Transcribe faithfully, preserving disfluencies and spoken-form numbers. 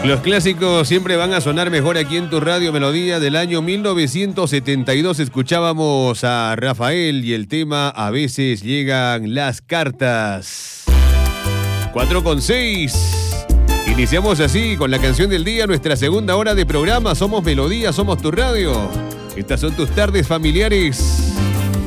Los clásicos siempre van a sonar mejor aquí en tu radio Melodía. Del año mil novecientos setenta y dos escuchábamos a Rafael y el tema A veces llegan las cartas. cuatro con seis. Iniciamos así con la canción del día, nuestra segunda hora de programa. Somos Melodía, somos tu radio. Estas son tus tardes familiares.